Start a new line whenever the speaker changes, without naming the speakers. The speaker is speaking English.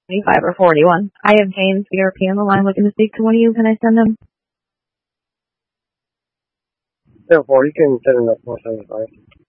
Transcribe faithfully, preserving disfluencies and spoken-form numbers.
twenty-five or forty-one. I have James B R P on the line looking to speak to one of you. Can I send him?
Yeah, for you can send him at four seventy-five.